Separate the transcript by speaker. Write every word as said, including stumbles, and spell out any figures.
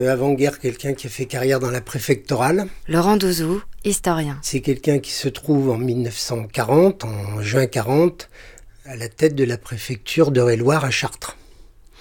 Speaker 1: Avant-guerre, quelqu'un qui a fait carrière dans la préfectorale.
Speaker 2: Laurent Douzou, historien.
Speaker 1: C'est quelqu'un qui se trouve en mille neuf cent quarante, en juin quarante, à la tête de la préfecture d'Eure-et-Loir à Chartres.